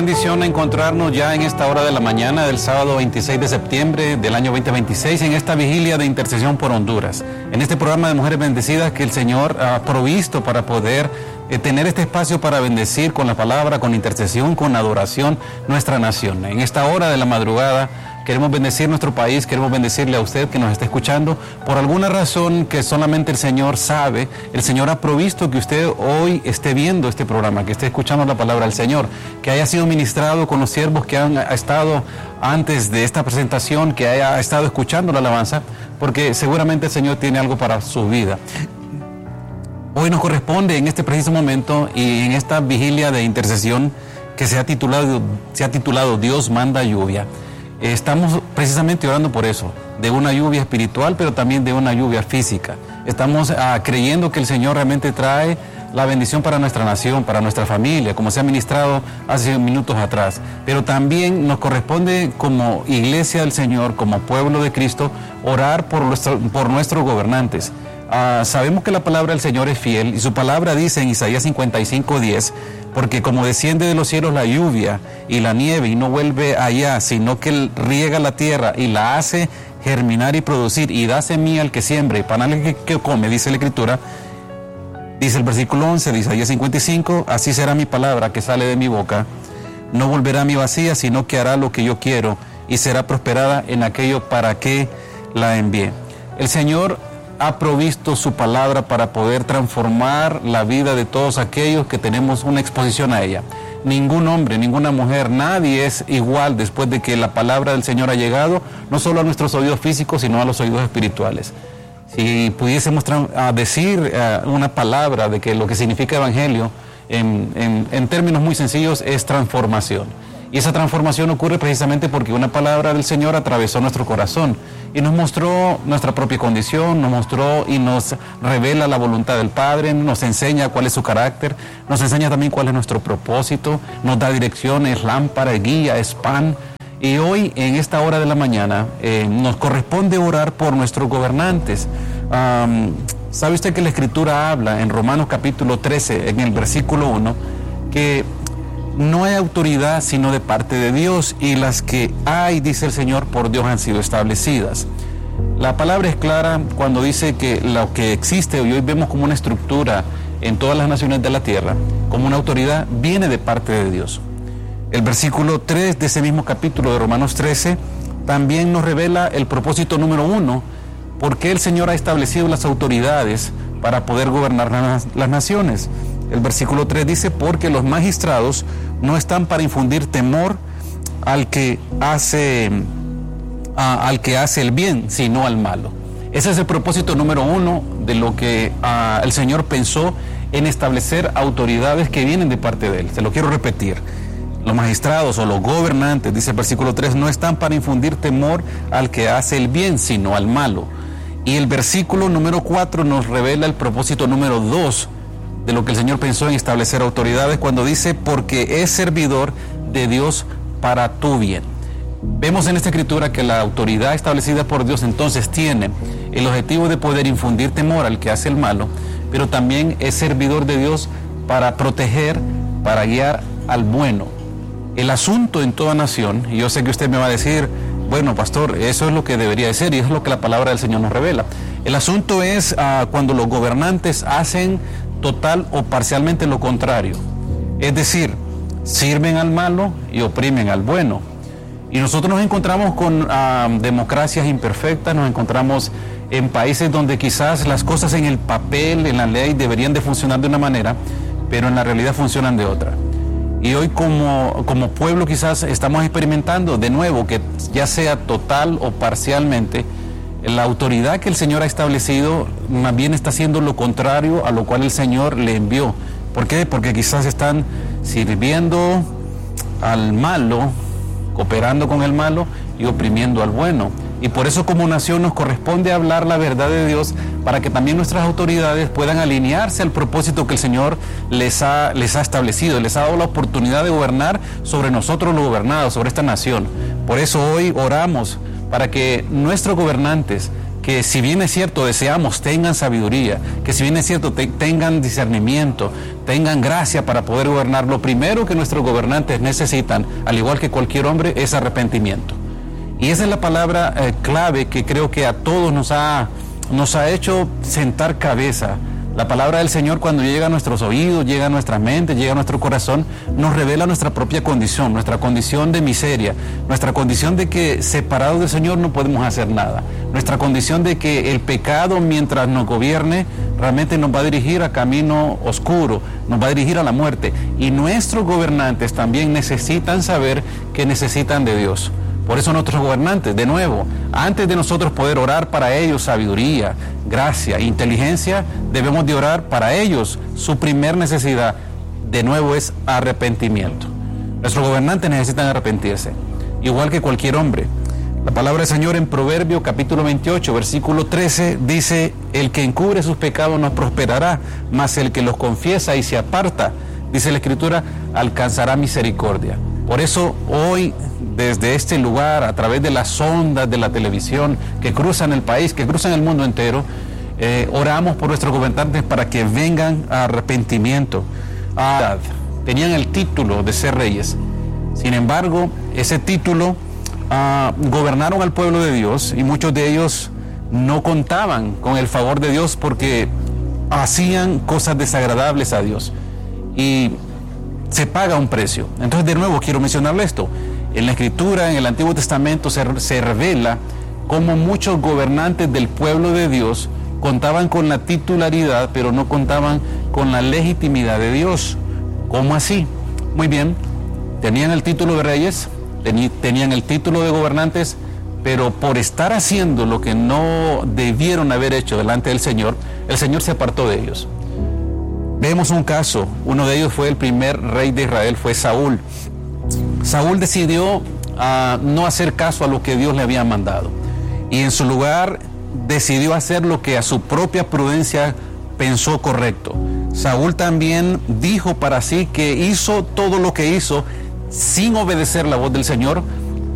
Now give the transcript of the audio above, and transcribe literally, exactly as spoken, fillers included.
bendición encontrarnos ya en esta hora de la mañana del sábado veintiséis de septiembre del año veinte veintiséis en esta vigilia de intercesión por Honduras. En este programa de Mujeres Bendecidas que el Señor ha provisto para poder eh, tener este espacio para bendecir con la palabra, con intercesión, con adoración nuestra nación. En esta hora de la madrugada queremos bendecir nuestro país, queremos bendecirle a usted que nos está escuchando. Por alguna razón que solamente el Señor sabe, el Señor ha provisto que usted hoy esté viendo este programa, que esté escuchando la palabra del Señor, que haya sido ministrado con los siervos que han estado antes de esta presentación, que haya estado escuchando la alabanza, porque seguramente el Señor tiene algo para su vida. Hoy nos corresponde en este preciso momento y en esta vigilia de intercesión que se ha titulado, se ha titulado Dios manda lluvia. Estamos precisamente orando por eso, de una lluvia espiritual, pero también de una lluvia física. Estamos ah, creyendo que el Señor realmente trae la bendición para nuestra nación, para nuestra familia, como se ha ministrado hace minutos atrás. Pero también nos corresponde como iglesia del Señor, como pueblo de Cristo, orar por, nuestro, por nuestros gobernantes. Uh, sabemos que la palabra del Señor es fiel y su palabra dice en Isaías cincuenta y cinco diez, porque como desciende de los cielos la lluvia y la nieve y no vuelve allá, sino que él riega la tierra y la hace germinar y producir y da semilla al que siembra y pan al que, que come, dice la Escritura, dice el versículo once de Isaías cincuenta y cinco, así será mi palabra que sale de mi boca, no volverá a mi vacía, sino que hará lo que yo quiero y será prosperada en aquello para que la envié. El Señor ha provisto su palabra para poder transformar la vida de todos aquellos que tenemos una exposición a ella. Ningún hombre, ninguna mujer, nadie es igual después de que la palabra del Señor ha llegado, no solo a nuestros oídos físicos, sino a los oídos espirituales. Si pudiésemos a decir uh, una palabra de que lo que significa evangelio, en, en, en términos muy sencillos, es transformación. Y esa transformación ocurre precisamente porque una palabra del Señor atravesó nuestro corazón y nos mostró nuestra propia condición, nos mostró y nos revela la voluntad del Padre, nos enseña cuál es su carácter, nos enseña también cuál es nuestro propósito, nos da dirección, es lámpara, es guía, es pan. Y hoy, en esta hora de la mañana, eh, nos corresponde orar por nuestros gobernantes. Um, ¿Sabe usted que la Escritura habla en Romanos capítulo trece, en el versículo uno, que no hay autoridad sino de parte de Dios y las que hay, dice el Señor, por Dios han sido establecidas? La palabra es clara cuando dice que lo que existe y hoy vemos como una estructura en todas las naciones de la tierra, como una autoridad, viene de parte de Dios. El versículo tres de ese mismo capítulo de Romanos trece también nos revela el propósito número uno, por qué el Señor ha establecido las autoridades para poder gobernar las, las naciones. El versículo tres dice, porque los magistrados no están para infundir temor al que hace, a, al que hace el bien, sino al malo. Ese es el propósito número uno de lo que a, el Señor pensó en establecer autoridades que vienen de parte de Él. Se lo quiero repetir. Los magistrados o los gobernantes, dice el versículo tres, no están para infundir temor al que hace el bien, sino al malo. Y el versículo número cuatro nos revela el propósito número dos de lo que el Señor pensó en establecer autoridades cuando dice, porque es servidor de Dios para tu bien. Vemos en esta Escritura que la autoridad establecida por Dios entonces tiene el objetivo de poder infundir temor al que hace el malo, pero también es servidor de Dios para proteger, para guiar al bueno. El asunto en toda nación, y yo sé que usted me va a decir, bueno, pastor, eso es lo que debería de ser y eso es lo que la palabra del Señor nos revela. El asunto es uh, cuando los gobernantes hacen total o parcialmente lo contrario. Es decir, sirven al malo y oprimen al bueno. Y nosotros nos encontramos con uh, democracias imperfectas, nos encontramos en países donde quizás las cosas en el papel, en la ley, deberían de funcionar de una manera, pero en la realidad funcionan de otra. Y hoy como, como pueblo quizás estamos experimentando de nuevo que ya sea total o parcialmente, la autoridad que el Señor ha establecido más bien está haciendo lo contrario a lo cual el Señor le envió. ¿Por qué? Porque quizás están sirviendo al malo, cooperando con el malo y oprimiendo al bueno. Y por eso como nación nos corresponde hablar la verdad de Dios para que también nuestras autoridades puedan alinearse al propósito que el Señor les ha, les ha establecido, les ha dado la oportunidad de gobernar sobre nosotros los gobernados, sobre esta nación. Por eso hoy oramos para que nuestros gobernantes que si bien es cierto deseamos tengan sabiduría, que si bien es cierto te, tengan discernimiento, tengan gracia para poder gobernar, lo primero que nuestros gobernantes necesitan, al igual que cualquier hombre, es arrepentimiento. Y esa es la palabra eh, clave que creo que a todos nos ha, nos ha hecho sentar cabeza. La palabra del Señor, cuando llega a nuestros oídos, llega a nuestra mente, llega a nuestro corazón, nos revela nuestra propia condición, nuestra condición de miseria, nuestra condición de que separados del Señor no podemos hacer nada, nuestra condición de que el pecado, mientras nos gobierne, realmente nos va a dirigir a camino oscuro, nos va a dirigir a la muerte. Y nuestros gobernantes también necesitan saber que necesitan de Dios. Por eso nuestros gobernantes, de nuevo, antes de nosotros poder orar para ellos sabiduría, gracia, inteligencia, debemos de orar para ellos. Su primer necesidad, de nuevo, es arrepentimiento. Nuestros gobernantes necesitan arrepentirse, igual que cualquier hombre. La palabra del Señor en Proverbio capítulo veintiocho, versículo trece, dice: el que encubre sus pecados no prosperará, mas el que los confiesa y se aparta, dice la Escritura, alcanzará misericordia. Por eso hoy, desde este lugar, a través de las ondas de la televisión que cruzan el país, que cruzan el mundo entero, eh, oramos por nuestros gobernantes para que vengan a arrepentimiento. Ah, tenían el título de ser reyes. Sin embargo, ese título ah, gobernaron al pueblo de Dios, y muchos de ellos no contaban con el favor de Dios porque hacían cosas desagradables a Dios. Y se paga un precio. Entonces, de nuevo, quiero mencionarle esto. En la Escritura, en el Antiguo Testamento, se, se revela cómo muchos gobernantes del pueblo de Dios contaban con la titularidad, pero no contaban con la legitimidad de Dios. ¿Cómo así? Muy bien, tenían el título de reyes, tení, tenían el título de gobernantes, pero por estar haciendo lo que no debieron haber hecho delante del Señor, el Señor se apartó de ellos. Vemos un caso, uno de ellos fue el primer rey de Israel, fue Saúl. Saúl decidió uh, no hacer caso a lo que Dios le había mandado, y en su lugar decidió hacer lo que a su propia prudencia pensó correcto. Saúl también dijo para sí que hizo todo lo que hizo sin obedecer la voz del Señor,